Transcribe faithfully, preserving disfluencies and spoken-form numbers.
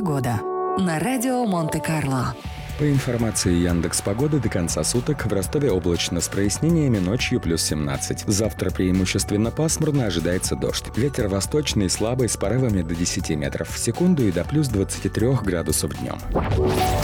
Погода на радио Монте-Карло. По информации Яндекс.Погоды, до конца суток в Ростове облачно с прояснениями, ночью плюс семнадцать. Завтра преимущественно пасмурно, ожидается дождь. Ветер восточный, слабый, с порывами до десяти метров в секунду и до плюс двадцати трёх градусов днем.